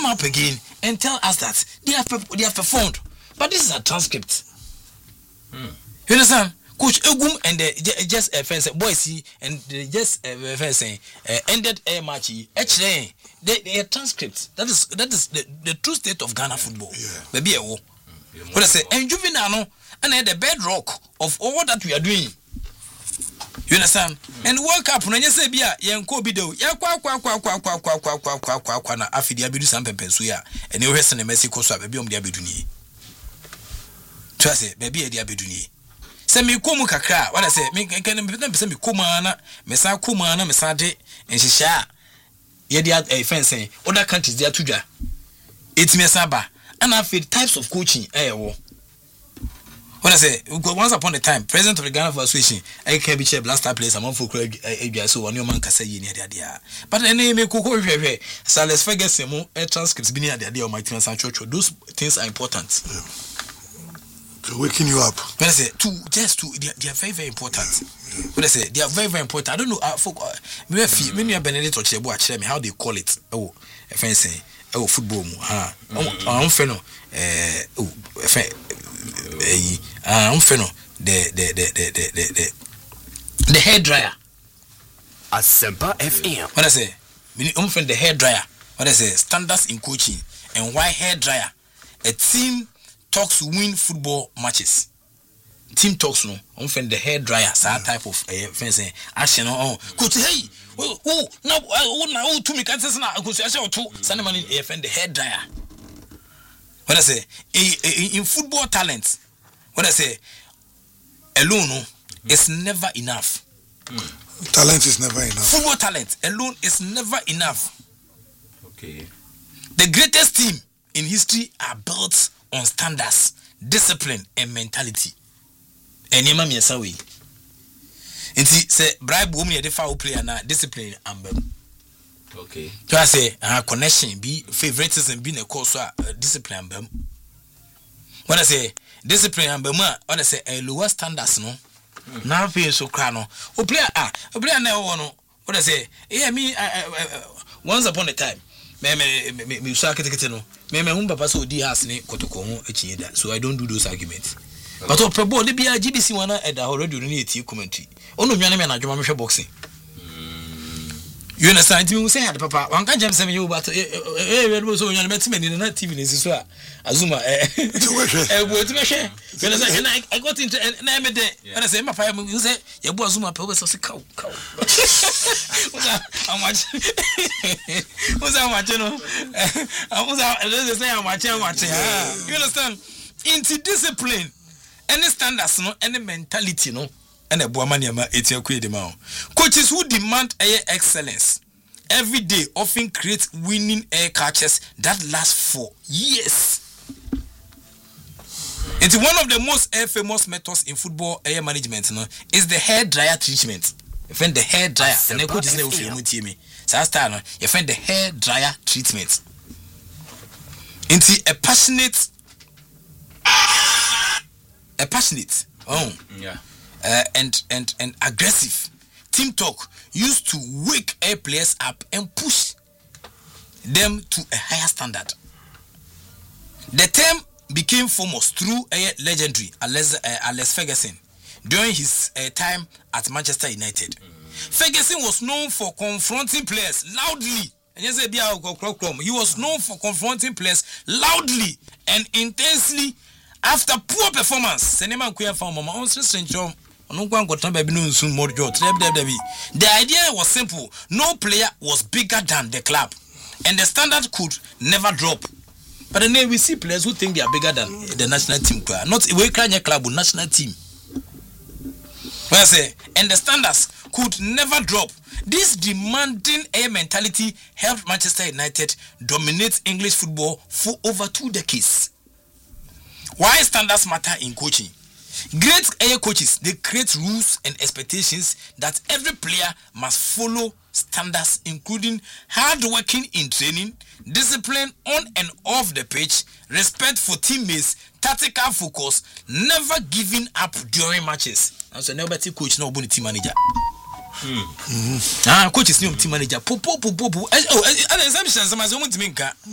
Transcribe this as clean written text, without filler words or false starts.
come up again and tell us that they have performed. But this is a transcript. You understand? Coach Egum and the just fence boys and the just fence ended a match. Actually, the transcript. That is the true state of Ghana football. Maybe a war. But I say, and Juvenano and the bedrock of all that we are doing. You understand? And World Cup when you say bia yenko bido ya kwa na afidi abidu sampe pensuya and you rest in Mexico so baby om dia beduni. To say baby dia beduni. Say me komu kakra what I say me can be say me kuma na me sa kuma na me sa de enhihia ye dia fencing other countries dia tudwa. It me saba and I feel types of coaching wo. What I say, once upon a time, president of the Ghana Association, I can be black star players among folk so one your man can say in the but the name Coco so let's forget some transcripts being at the idea of my team and church. Those things are important. To waking you up. When I say they are very, very important. When I say they are very, very important. I don't know folk when you are Benedict or Chebo actually me how they call it. Oh, if I say football I'm feno the hair dryer. Asempa FM. What I say? The hair dryer. What I say? Standards in coaching and why hair dryer? A team talks win football matches. Team talks no. The hair dryer. That type of fencing. Action on. Coach, hey, now to me can't say na. Coach, I say two. Sunday morning, the hair dryer. What I say? In football talent. What I say, alone is never enough. Talent is never enough. Football talent alone is never enough. Okay. The greatest team in history are built on standards, discipline, and mentality. And you mami asawi. Inti say bribe woman the foul player na discipline and okay. So I say connection be favoritism be a cause discipline and what I say. Discipline and bema, what I say, a lower standards, no. Now, pay so crano. O player, now, what I say, me, once upon a time, me, so D has ne kotoko, so I don't do those arguments. But oh, Pebo, the GBC one at the already need commentary. Oh, no, you're not a boxing. You understand? You say, Papa, one can't jump you, but so you're met me in a TV is well. Azuma, I got into an amid day. And I say, my father, you say, your boy Zuma, was a cow. How much? What's how much, you know? I was out, let's say, how much. You understand? Into discipline, any standards, no, any mentality, no. And a boamaniama coaches who demand air excellence every day often create winning air catches that last for years. It's one of the most famous methods in football air management, no, is the hair dryer treatment. You find the hair dryer, and the coaches say, me. So I start, you find the hair dryer treatment. Into a passionate, and aggressive team talk used to wake air players up and push them to a higher standard. The term became famous through a legendary Alex Ferguson during his time at Manchester United. Ferguson was known for confronting players loudly. He was known for confronting players loudly and intensely after poor performance. The idea was simple. No player was bigger than the club, and the standard could never drop. But then we see players who think they are bigger than the national team. Not a club, but national team. When I say, and the standards could never drop. This demanding air mentality helped Manchester United dominate English football for over 2 decades. Why standards matter in coaching? Great air coaches, they create rules and expectations that every player must follow standards, including hard working in training, discipline on and off the pitch, respect for teammates, tactical focus, never giving up during matches. And so nobody coach no team manager. Coach is no team manager.